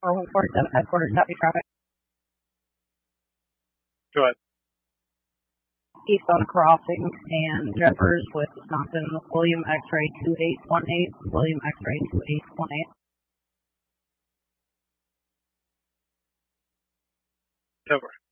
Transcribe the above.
447 headquarters, copy traffic. Go ahead. Eastbound crossing and Jeffers with Wisconsin, William X-ray 2818, William X-ray 2818. Over.